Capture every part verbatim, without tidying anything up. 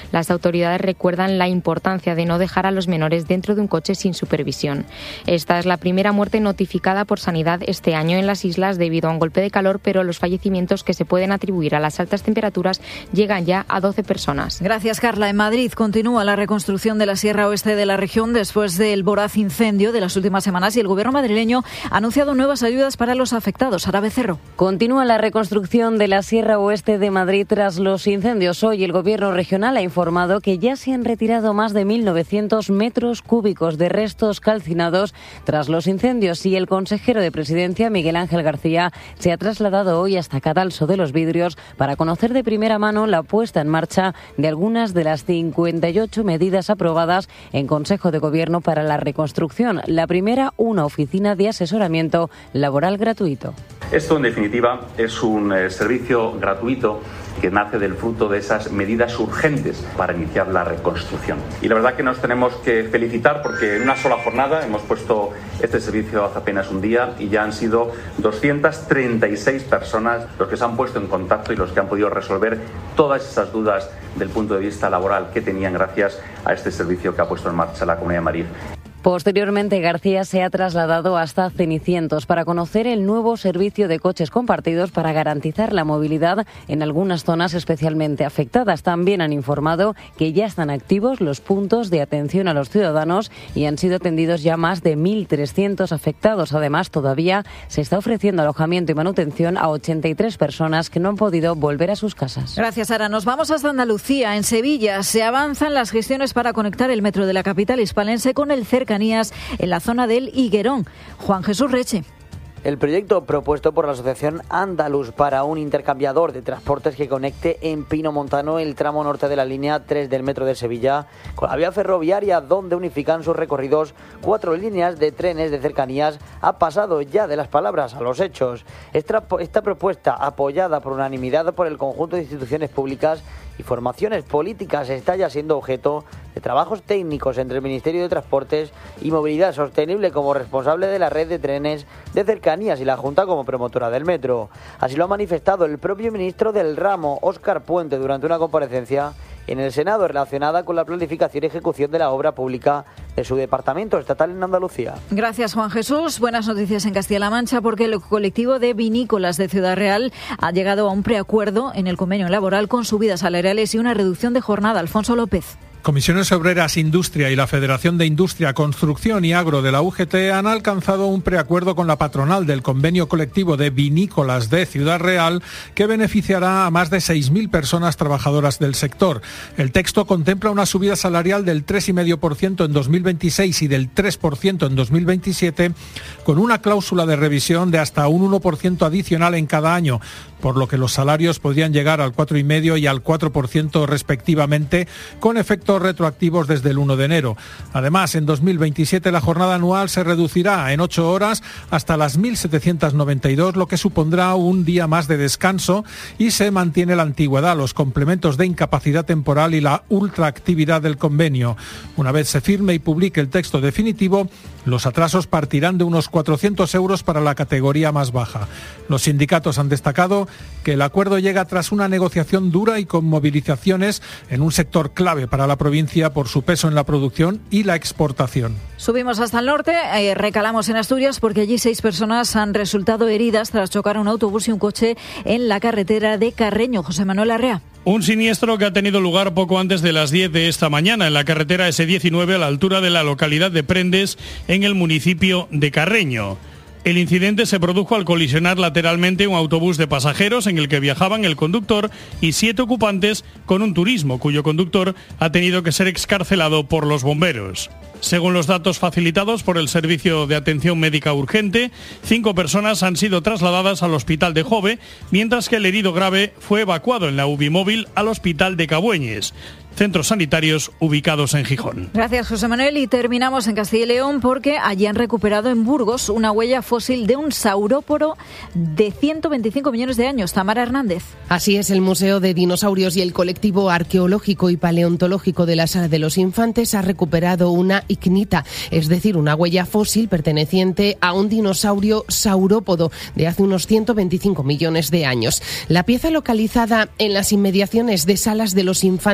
Las autoridades recuerdan la importancia de no dejar a los menores dentro de un coche sin supervisión. Esta es la primera muerte notificada por Sanidad este año en las islas debido a un golpe de calor, pero los fallecimientos que se pueden atribuir a las altas temperaturas llegan ya a doce personas. Gracias, Carla. En Madrid continúa la reconstrucción de la Sierra Oeste de la región después del voraz incendio de las últimas semanas y el gobierno madrileño ha anunciado nuevas ayudas para los afectados. Sara Becerro. Continúa la reconstrucción de la Sierra Oeste de Madrid tras los incendios. Hoy el gobierno regional ha informado que ya se han retirado más de mil novecientos metros cúbicos de restos calcinados tras los incendios y el consejero de Presidencia, Miguel Ángel García, se ha trasladado hoy hasta Cadalso de los Vidrios para conocer de primera mano la puesta en marcha de algunas de las cincuenta y ocho medidas aprobadas en Consejo de Gobierno para la reconstrucción. La primera, una oficina de asesoramiento laboral gratuito. Esto, en definitiva, es un eh, servicio gratuito que nace del fruto de esas medidas urgentes para iniciar la reconstrucción. Y la verdad que nos tenemos que felicitar porque en una sola jornada hemos puesto este servicio hace apenas un día y ya han sido doscientas treinta y seis personas los que se han puesto en contacto y los que han podido resolver todas esas dudas del punto de vista laboral que tenían gracias a este servicio que ha puesto en marcha la Comunidad de Madrid. Posteriormente, García se ha trasladado hasta Cenicientos para conocer el nuevo servicio de coches compartidos para garantizar la movilidad en algunas zonas especialmente afectadas. También han informado que ya están activos los puntos de atención a los ciudadanos y han sido atendidos ya más de mil trescientos afectados. Además, todavía se está ofreciendo alojamiento y manutención a ochenta y tres personas que no han podido volver a sus casas. Gracias, Sara. Nos vamos hasta Andalucía. En Sevilla se avanzan las gestiones para conectar el metro de la capital hispalense con el cerca en la zona del Higuerón. Juan Jesús Reche. El proyecto propuesto por la Asociación Andaluz para un intercambiador de transportes que conecte en Pinomontano el tramo norte de la línea tres del metro de Sevilla con la vía ferroviaria, donde unifican sus recorridos cuatro líneas de trenes de cercanías, ha pasado ya de las palabras a los hechos. Esta, esta propuesta, apoyada por unanimidad por el conjunto de instituciones públicas y formaciones políticas, está ya siendo objeto de trabajos técnicos entre el Ministerio de Transportes y Movilidad Sostenible como responsable de la red de trenes de cercanías y la Junta como promotora del metro. Así lo ha manifestado el propio ministro del ramo, Óscar Puente, durante una comparecencia en el Senado relacionada con la planificación y ejecución de la obra pública de su departamento estatal en Andalucía. Gracias, Juan Jesús. Buenas noticias en Castilla-La Mancha porque el colectivo de vinícolas de Ciudad Real ha llegado a un preacuerdo en el convenio laboral con subidas salariales y una reducción de jornada. Alfonso López. Comisiones Obreras, Industria y la Federación de Industria, Construcción y Agro de la U G T han alcanzado un preacuerdo con la patronal del convenio colectivo de vinícolas de Ciudad Real que beneficiará a más de seis mil personas trabajadoras del sector. El texto contempla una subida salarial del tres coma cinco por ciento en dos mil veintiséis y del tres por ciento en dos mil veintisiete, con una cláusula de revisión de hasta un uno por ciento adicional en cada año, por lo que los salarios podrían llegar al cuatro coma cinco por ciento y al cuatro por ciento respectivamente, con efectos retroactivos desde el uno de enero. Además, en dos mil veintisiete la jornada anual se reducirá en ocho horas hasta las mil setecientos noventa y dos, lo que supondrá un día más de descanso, y se mantiene la antigüedad, los complementos de incapacidad temporal y la ultraactividad del convenio. Una vez se firme y publique el texto definitivo, los atrasos partirán de unos cuatrocientos euros para la categoría más baja. Los sindicatos han destacado que el acuerdo llega tras una negociación dura y con movilizaciones en un sector clave para la provincia por su peso en la producción y la exportación. Subimos hasta el norte, eh, recalamos en Asturias porque allí seis personas han resultado heridas tras chocar un autobús y un coche en la carretera de Carreño. José Manuel Arrea. Un siniestro que ha tenido lugar poco antes de las diez de esta mañana en la carretera ese diecinueve a la altura de la localidad de Prendes, en el municipio de Carreño. El incidente se produjo al colisionar lateralmente un autobús de pasajeros en el que viajaban el conductor y siete ocupantes con un turismo, cuyo conductor ha tenido que ser excarcelado por los bomberos. Según los datos facilitados por el Servicio de Atención Médica Urgente, cinco personas han sido trasladadas al hospital de Jove, mientras que el herido grave fue evacuado en la U B I móvil al hospital de Cabueñes, centros sanitarios ubicados en Gijón. Gracias, José Manuel. Y terminamos en Castilla y León porque allí han recuperado en Burgos una huella fósil de un sauróporo de ciento veinticinco millones de años. Tamara Hernández. Así es, el Museo de Dinosaurios y el Colectivo Arqueológico y Paleontológico de la Sala de los Infantes ha recuperado una icnita, es decir, una huella fósil perteneciente a un dinosaurio saurópodo de hace unos ciento veinticinco millones de años. La pieza, localizada en las inmediaciones de Salas de los Infantes,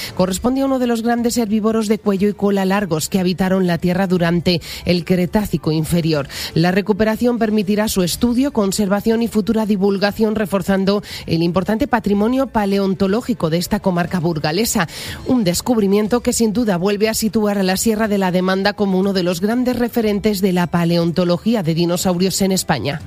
Corresponde a uno de los grandes herbívoros de cuello y cola largos que habitaron la Tierra durante el Cretácico inferior. La recuperación permitirá su estudio, conservación y futura divulgación, reforzando el importante patrimonio paleontológico de esta comarca burgalesa. Un descubrimiento que sin duda vuelve a situar a la Sierra de la Demanda como uno de los grandes referentes de la paleontología de dinosaurios en España.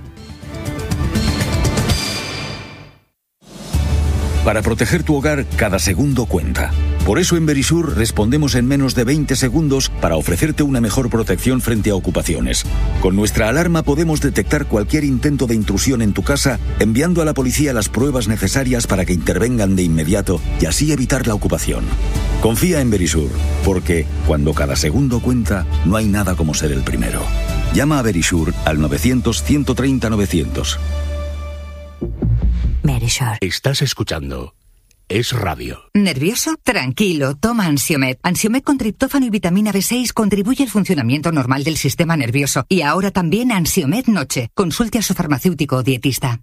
Para proteger tu hogar, cada segundo cuenta. Por eso en Verisur respondemos en menos de veinte segundos para ofrecerte una mejor protección frente a ocupaciones. Con nuestra alarma podemos detectar cualquier intento de intrusión en tu casa, enviando a la policía las pruebas necesarias para que intervengan de inmediato y así evitar la ocupación. Confía en Verisur, porque cuando cada segundo cuenta, no hay nada como ser el primero. Llama a Verisur al novecientos, ciento treinta, novecientos. Verisur. Estás escuchando Es Radio. ¿Nervioso? Tranquilo, toma Ansiomed. Ansiomed con triptófano y vitamina B seis contribuye al funcionamiento normal del sistema nervioso. Y ahora también Ansiomed Noche. Consulte a su farmacéutico o dietista.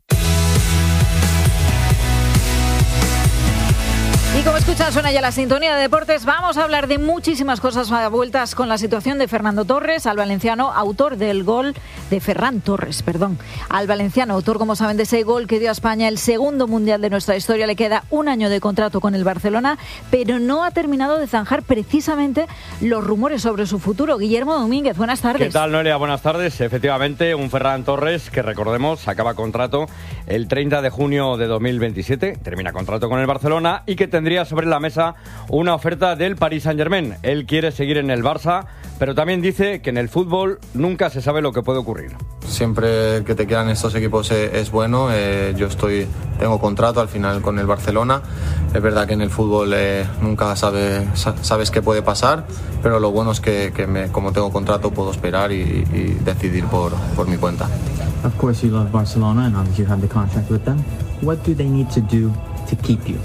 Y como escuchas, suena ya la sintonía de deportes. Vamos a hablar de muchísimas cosas a vueltas con la situación de Fernando Torres, al valenciano, autor del gol de Ferran Torres, perdón. Al valenciano, autor, como saben, de ese gol que dio a España el segundo mundial de nuestra historia. Le queda un año de contrato con el Barcelona, pero no ha terminado de zanjar precisamente los rumores sobre su futuro. Guillermo Domínguez, buenas tardes. ¿Qué tal, Noelia? Buenas tardes. Efectivamente, un Ferran Torres que, recordemos, acaba contrato el treinta de junio de dos mil veintisiete. Termina contrato con el Barcelona y que tendría sobre la mesa una oferta del Paris Saint-Germain. Él quiere seguir en el Barça, pero también dice que en el fútbol nunca se sabe lo que puede ocurrir. Siempre que te quedan estos equipos es, es bueno. Eh, yo estoy tengo contrato al final con el Barcelona. Es verdad que en el fútbol eh, nunca sabe, sabes qué puede pasar, pero lo bueno es que, que me, como tengo contrato puedo esperar y, y decidir por, por mi cuenta. Of course you love Barcelona and obviously you have the contract with them. What do they need to do to keep you?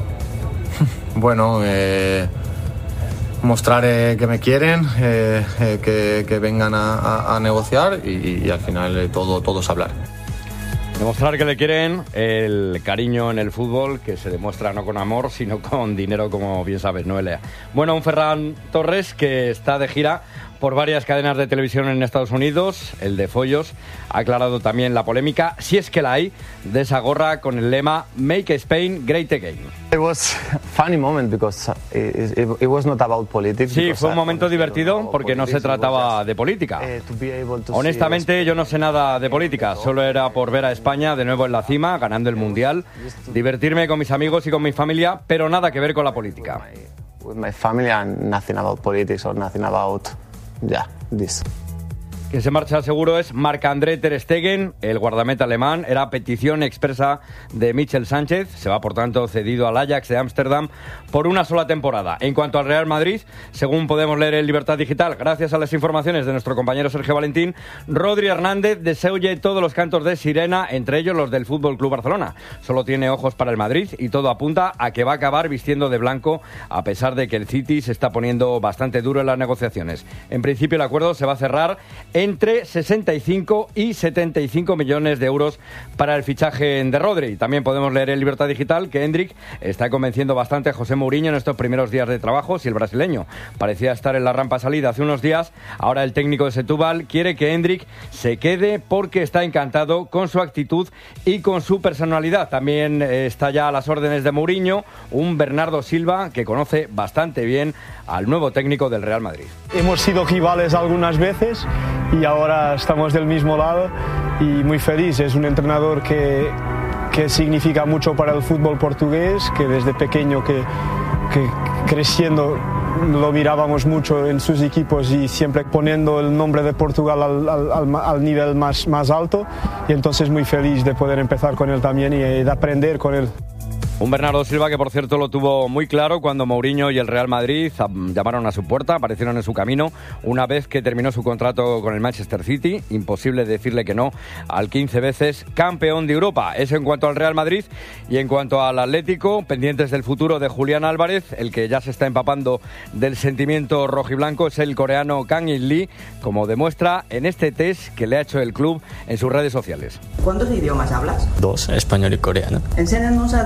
Bueno, eh, mostrar eh, que me quieren, eh, eh, que, que vengan a, a, a negociar y, y al final eh, todo, todo es hablar. Demostrar que le quieren, el cariño en el fútbol, que se demuestra no con amor, sino con dinero, como bien sabes, Noelia. Bueno, un Ferran Torres que está de gira por varias cadenas de televisión en Estados Unidos. El de Follos ha aclarado también la polémica, si es que la hay, de esa gorra con el lema Make Spain Great Again. It was a funny moment because it, it, it was not about politics. Sí, fue un momento divertido porque no se trataba de política. Honestamente, yo no sé nada de política, solo era por ver a España de nuevo en la cima, ganando el Mundial, divertirme con mis amigos y con mi familia, pero nada que ver con la política. With my family and nothing about politics or nothing about yeah, this. Quien se marcha seguro es Marc-André ter Stegen, el guardameta alemán. Era petición expresa de Michel Sánchez. Se va, por tanto, cedido al Ajax de Ámsterdam por una sola temporada. En cuanto al Real Madrid, según podemos leer en Libertad Digital, gracias a las informaciones de nuestro compañero Sergio Valentín, Rodri Hernández desoye todos los cantos de sirena, entre ellos los del F C Barcelona. Solo tiene ojos para el Madrid y todo apunta a que va a acabar vistiendo de blanco, a pesar de que el City se está poniendo bastante duro en las negociaciones. En principio, el acuerdo se va a cerrar entre sesenta y cinco y setenta y cinco millones de euros para el fichaje de Rodri. También podemos leer en Libertad Digital que Hendrik está convenciendo bastante a José Mourinho en estos primeros días de trabajo. Si el brasileño parecía estar en la rampa salida hace unos días, ahora el técnico de Setúbal quiere que Hendrik se quede porque está encantado con su actitud y con su personalidad. También está ya a las órdenes de Mourinho un Bernardo Silva que conoce bastante bien al nuevo técnico del Real Madrid. Hemos sido rivales algunas veces y ahora estamos del mismo lado y muy feliz. Es un entrenador que, que significa mucho para el fútbol portugués, que desde pequeño que, que creciendo lo mirábamos mucho en sus equipos y siempre poniendo el nombre de Portugal al, al, al, al nivel más, más alto, y entonces muy feliz de poder empezar con él también y de aprender con él. Un Bernardo Silva que, por cierto, lo tuvo muy claro cuando Mourinho y el Real Madrid llamaron a su puerta, aparecieron en su camino una vez que terminó su contrato con el Manchester City. Imposible decirle que no al quince veces campeón de Europa. Eso en cuanto al Real Madrid. Y en cuanto al Atlético, pendientes del futuro de Julián Álvarez, el que ya se está empapando del sentimiento rojiblanco es el coreano Kang In Lee, como demuestra en este test que le ha hecho el club en sus redes sociales. ¿Cuántos idiomas hablas? Dos, español y coreano. Enséñanos a decir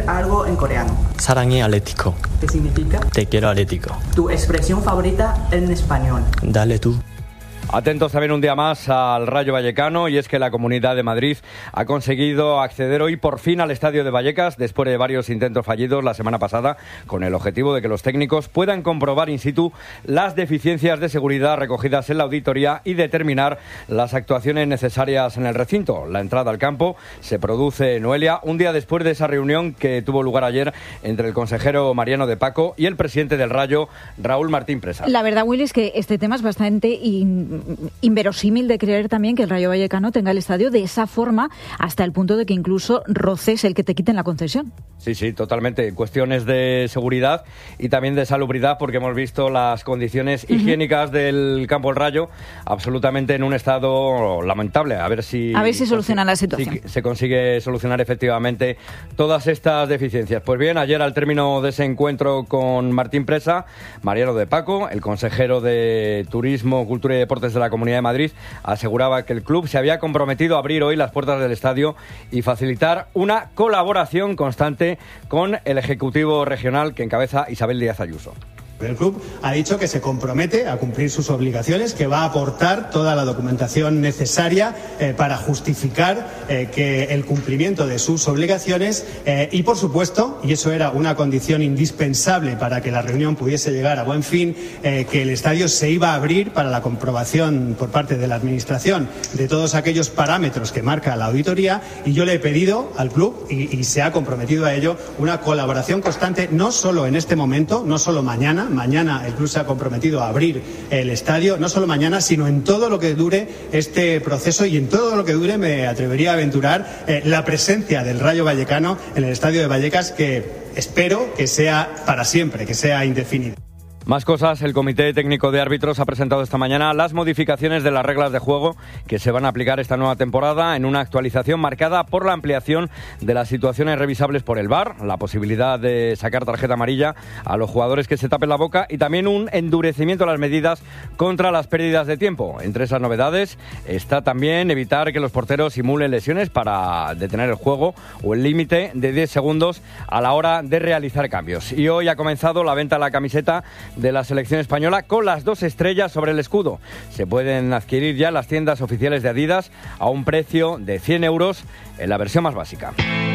algo en coreano. 사랑해 Atlético. ¿Qué significa? Te quiero Atlético. Tu expresión favorita en español. Dale tú. Atentos también un día más al Rayo Vallecano, y es que la Comunidad de Madrid ha conseguido acceder hoy por fin al estadio de Vallecas después de varios intentos fallidos la semana pasada, con el objetivo de que los técnicos puedan comprobar in situ las deficiencias de seguridad recogidas en la auditoría y determinar las actuaciones necesarias en el recinto. La entrada al campo se produce, Noelia, un día después de esa reunión que tuvo lugar ayer entre el consejero Mariano de Paco y el presidente del Rayo, Raúl Martín Presa. La verdad, Willy, es que este tema es bastante in... inverosímil de creer también que el Rayo Vallecano tenga el estadio de esa forma, hasta el punto de que incluso roces el que te quiten la concesión. Sí, sí, totalmente. Cuestiones de seguridad y también de salubridad, porque hemos visto las condiciones uh-huh. higiénicas del campo del Rayo absolutamente en un estado lamentable. A ver si, a ver si soluciona la situación. Si se consigue solucionar efectivamente todas estas deficiencias. Pues bien, ayer al término de ese encuentro con Martín Presa, Mariano de Paco, el consejero de Turismo, Cultura y Deportes de la Comunidad de Madrid, aseguraba que el club se había comprometido a abrir hoy las puertas del estadio y facilitar una colaboración constante con el Ejecutivo Regional que encabeza Isabel Díaz Ayuso. El club ha dicho que se compromete a cumplir sus obligaciones, que va a aportar toda la documentación necesaria eh, para justificar eh, que el cumplimiento de sus obligaciones eh, y, por supuesto, y eso era una condición indispensable para que la reunión pudiese llegar a buen fin, eh, que el estadio se iba a abrir para la comprobación por parte de la Administración de todos aquellos parámetros que marca la auditoría, y yo le he pedido al club, y, y se ha comprometido a ello, una colaboración constante, no solo en este momento, no solo mañana. Mañana el club se ha comprometido a abrir el estadio, no solo mañana, sino en todo lo que dure este proceso, y en todo lo que dure, me atrevería a aventurar, eh, la presencia del Rayo Vallecano en el estadio de Vallecas, que espero que sea para siempre, que sea indefinido. Más cosas, el Comité Técnico de Árbitros ha presentado esta mañana las modificaciones de las reglas de juego que se van a aplicar esta nueva temporada, en una actualización marcada por la ampliación de las situaciones revisables por el V A R, la posibilidad de sacar tarjeta amarilla a los jugadores que se tapen la boca, y también un endurecimiento de las medidas contra las pérdidas de tiempo. Entre esas novedades está también evitar que los porteros simulen lesiones para detener el juego, o el límite de diez segundos a la hora de realizar cambios. Y hoy ha comenzado la venta de la camiseta de la selección española con las dos estrellas sobre el escudo. Se pueden adquirir ya en las tiendas oficiales de Adidas a un precio de cien euros en la versión más básica.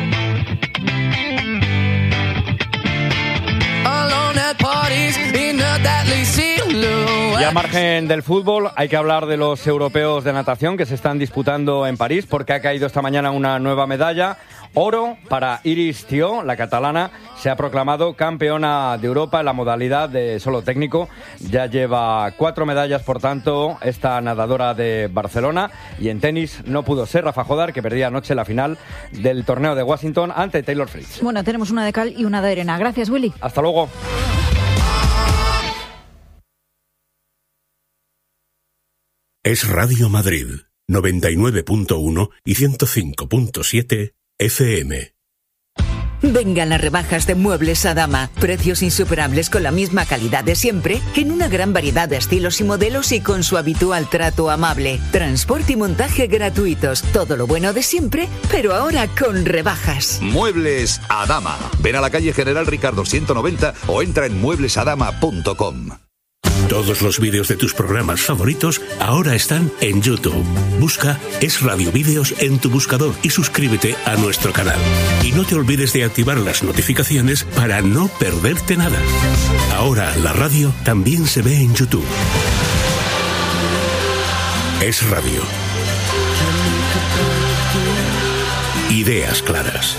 Y al margen del fútbol, hay que hablar de los europeos de natación que se están disputando en París, porque ha caído esta mañana una nueva medalla. Oro para Iris Thió, la catalana, se ha proclamado campeona de Europa en la modalidad de solo técnico. Ya lleva cuatro medallas, por tanto, esta nadadora de Barcelona. Y en tenis no pudo ser Rafa Jodar, que perdía anoche la final del torneo de Washington ante Taylor Fritz. Bueno, tenemos una de cal y una de arena. Gracias, Willy. Hasta luego. Es Radio Madrid, noventa y nueve punto uno y ciento cinco punto siete F M. Vengan las rebajas de Muebles Adama. Precios insuperables con la misma calidad de siempre, en una gran variedad de estilos y modelos y con su habitual trato amable. Transporte y montaje gratuitos. Todo lo bueno de siempre, pero ahora con rebajas. Muebles Adama. Ven a la calle General Ricardo ciento noventa o entra en muebles adama punto com. Todos los vídeos de tus programas favoritos ahora están en YouTube. Busca Es Radio Vídeos en tu buscador y suscríbete a nuestro canal. Y no te olvides de activar las notificaciones para no perderte nada. Ahora la radio también se ve en YouTube. Es Radio. Ideas claras.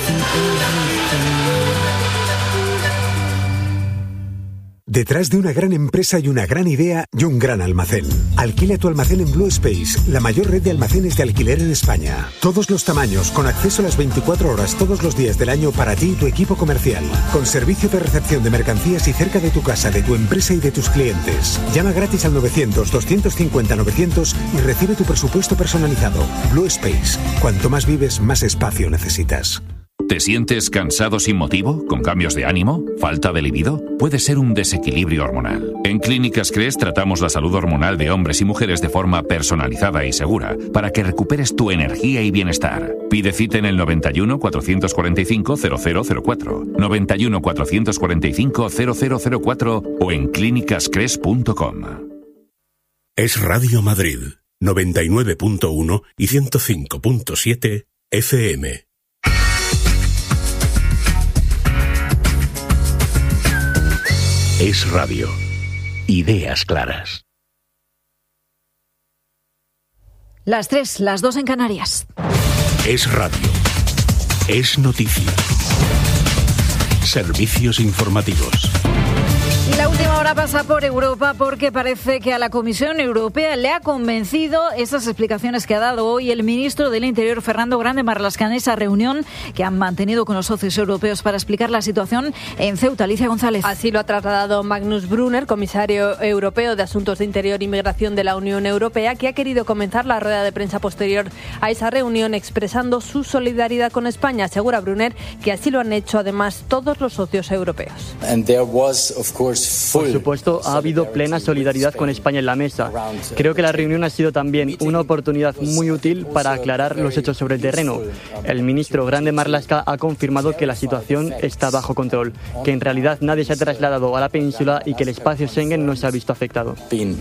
Detrás de una gran empresa y una gran idea y un gran almacén. Alquila tu almacén en Blue Space, la mayor red de almacenes de alquiler en España. Todos los tamaños, con acceso a las veinticuatro horas todos los días del año para ti y tu equipo comercial. Con servicio de recepción de mercancías y cerca de tu casa, de tu empresa y de tus clientes. Llama gratis al novecientos, doscientos cincuenta, novecientos y recibe tu presupuesto personalizado. Blue Space. Cuanto más vives, más espacio necesitas. ¿Te sientes cansado sin motivo? ¿Con cambios de ánimo? ¿Falta de libido? Puede ser un desequilibrio hormonal. En Clínicas Cres tratamos la salud hormonal de hombres y mujeres de forma personalizada y segura para que recuperes tu energía y bienestar. Pide cita en el noventa y uno, cuatrocientos cuarenta y cinco, cero cero cero cuatro, noventa y uno, cuatrocientos cuarenta y cinco, cero cero cero cuatro o en clínicas cres punto com. Es Radio Madrid, noventa y nueve punto uno y ciento cinco punto siete F M. Es radio. Ideas claras. Las tres, las dos en Canarias. Es radio. Es noticia. Servicios informativos. Y la última hora pasa por Europa porque parece que a la Comisión Europea le ha convencido esas explicaciones que ha dado hoy el ministro del Interior, Fernando Grande Marlaska, en esa reunión que han mantenido con los socios europeos para explicar la situación en Ceuta. Alicia González. Así lo ha trasladado Magnus Brunner, comisario europeo de Asuntos de Interior y Migración de la Unión Europea, que ha querido comenzar la rueda de prensa posterior a esa reunión expresando su solidaridad con España. Asegura Brunner que así lo han hecho además todos los socios europeos. And there was, of course, Por supuesto, ha habido plena solidaridad con España en la mesa. Creo que la reunión ha sido también una oportunidad muy útil para aclarar los hechos sobre el terreno. El ministro Grande Marlaska ha confirmado que la situación está bajo control, que en realidad nadie se ha trasladado a la península y que el espacio Schengen no se ha visto afectado.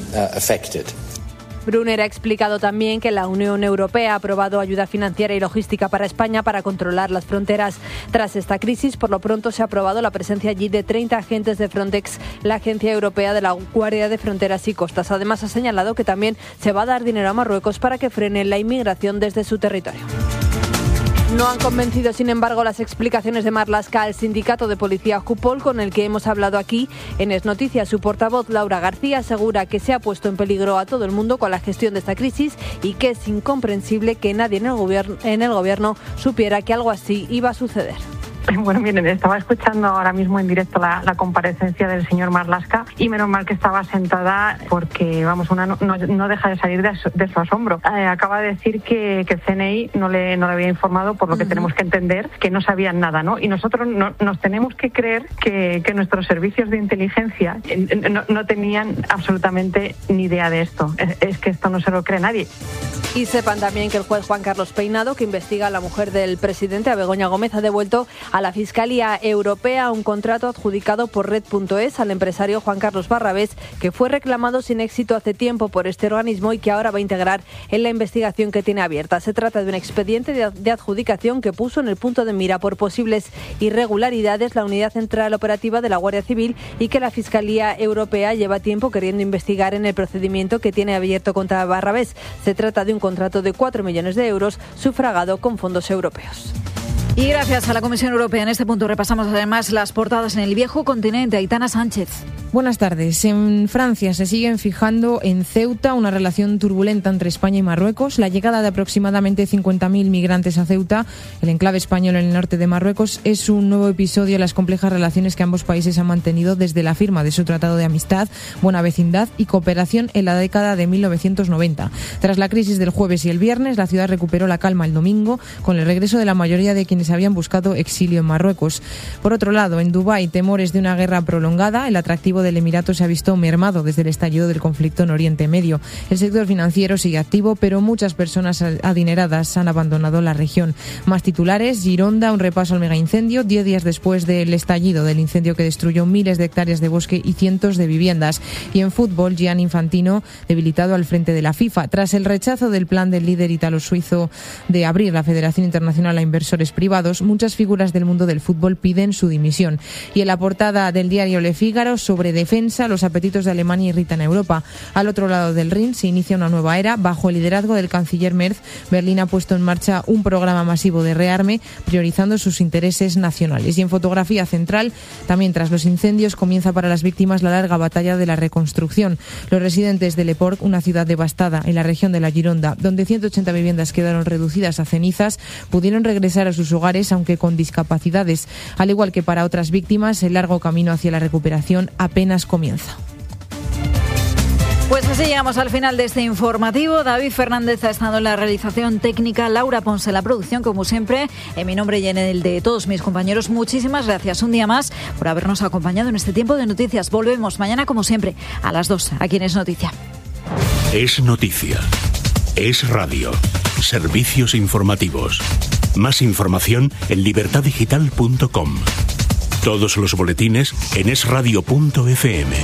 Brunner ha explicado también que la Unión Europea ha aprobado ayuda financiera y logística para España para controlar las fronteras. Tras esta crisis, por lo pronto se ha aprobado la presencia allí de treinta agentes de Frontex, la Agencia Europea de la Guardia de Fronteras y Costas. Además, ha señalado que también se va a dar dinero a Marruecos para que frene la inmigración desde su territorio. No han convencido, sin embargo, las explicaciones de Marlaska al sindicato de policía Jupol, con el que hemos hablado aquí en Es Noticias. Su portavoz, Laura García, asegura que se ha puesto en peligro a todo el mundo con la gestión de esta crisis y que es incomprensible que nadie en el gobierno, en el gobierno supiera que algo así iba a suceder. Bueno, miren, estaba escuchando ahora mismo en directo la, la comparecencia del señor Marlaska y menos mal que estaba sentada porque, vamos, una no, no, no deja de salir de su, de su asombro. Eh, acaba de decir que, que el C N I no le, no le había informado, por lo que uh-huh. tenemos que entender que no sabían nada, ¿no? Y nosotros no, nos tenemos que creer que, que nuestros servicios de inteligencia no, no tenían absolutamente ni idea de esto. Es, es que esto no se lo cree nadie. Y sepan también que el juez Juan Carlos Peinado, que investiga a la mujer del presidente, a Begoña Gómez, ha devuelto a la Fiscalía Europea un contrato adjudicado por Red punto es al empresario Juan Carlos Barrabés, que fue reclamado sin éxito hace tiempo por este organismo y que ahora va a integrar en la investigación que tiene abierta. Se trata de un expediente de adjudicación que puso en el punto de mira por posibles irregularidades la Unidad Central Operativa de la Guardia Civil y que la Fiscalía Europea lleva tiempo queriendo investigar en el procedimiento que tiene abierto contra Barrabés. Se trata de un contrato de cuatro millones de euros sufragado con fondos europeos. Y gracias a la Comisión Europea, en este punto repasamos además las portadas en el viejo continente. Aitana Sánchez. Buenas tardes. En Francia se siguen fijando en Ceuta una relación turbulenta entre España y Marruecos. La llegada de aproximadamente cincuenta mil migrantes a Ceuta, el enclave español en el norte de Marruecos, es un nuevo episodio en las complejas relaciones que ambos países han mantenido desde la firma de su Tratado de Amistad, Buena Vecindad y Cooperación en la década de mil novecientos noventa. Tras la crisis del jueves y el viernes, la ciudad recuperó la calma el domingo con el regreso de la mayoría de quienes habían buscado exilio en Marruecos. Por otro lado, en Dubái, temores de una guerra prolongada. El atractivo del Emirato se ha visto mermado desde el estallido del conflicto en Oriente Medio. El sector financiero sigue activo, pero muchas personas adineradas han abandonado la región. Más titulares: Gironda, un repaso al megaincendio, diez días después del estallido del incendio que destruyó miles de hectáreas de bosque y cientos de viviendas. Y en fútbol, Gianni Infantino, debilitado al frente de la FIFA. Tras el rechazo del plan del líder italo-suizo de abrir la Federación Internacional a inversores privados, muchas figuras del mundo del fútbol piden su dimisión. Y en la portada del diario Le Figaro, sobre defensa, los apetitos de Alemania irritan a Europa. Al otro lado del Rin se inicia una nueva era. Bajo el liderazgo del canciller Merz, Berlín ha puesto en marcha un programa masivo de rearme, priorizando sus intereses nacionales. Y en fotografía central, también tras los incendios, comienza para las víctimas la larga batalla de la reconstrucción. Los residentes de Le Port, una ciudad devastada en la región de la Gironda, donde ciento ochenta viviendas quedaron reducidas a cenizas, pudieron regresar a sus hogares, aunque con discapacidades. Al igual que para otras víctimas, el largo camino hacia la recuperación apenas comienza. Pues así llegamos al final de este informativo. David Fernández ha estado en la realización técnica, Laura Ponce en la producción, como siempre. En mi nombre y en el de todos mis compañeros, muchísimas gracias un día más por habernos acompañado en este tiempo de noticias. Volvemos mañana, como siempre, a las dos, aquí en Es Noticia. Es Noticia. Es Radio. Servicios informativos. Más información en libertad digital punto com. Todos los boletines en es radio punto efe eme.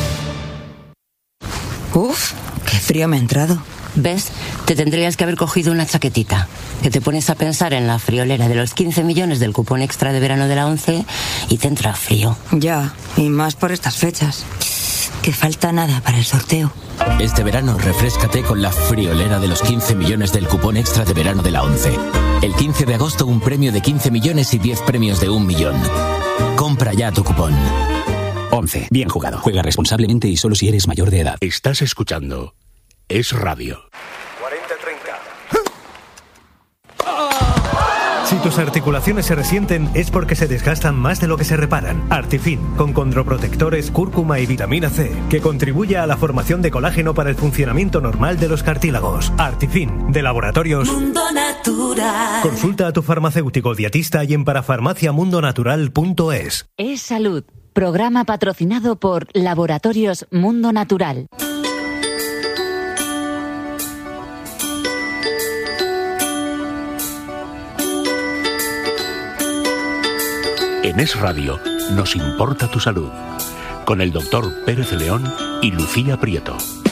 Uf, qué frío me ha entrado. ¿Ves? Te tendrías que haber cogido una chaquetita. Que te pones a pensar en la friolera de los quince millones del cupón extra de verano de la ONCE y te entra frío. Ya, y más por estas fechas. Que falta nada para el sorteo. Este verano refréscate con la friolera de los quince millones del cupón extra de verano de la ONCE. El quince de agosto un premio de quince millones y diez premios de un millón. Compra ya tu cupón. ONCE. Bien jugado. Juega responsablemente y solo si eres mayor de edad. Estás escuchando Es Radio. cuarenta treinta. Si tus articulaciones se resienten es porque se desgastan más de lo que se reparan. Artifin, con condroprotectores, cúrcuma y vitamina C, que contribuye a la formación de colágeno para el funcionamiento normal de los cartílagos. Artifin, de Laboratorios Mundo Natural. Consulta a tu farmacéutico dietista y en parafarmacia mundo natural punto es. Es Salud, programa patrocinado por Laboratorios Mundo Natural. En Es Radio nos importa tu salud, con el doctor Pérez León y Lucía Prieto.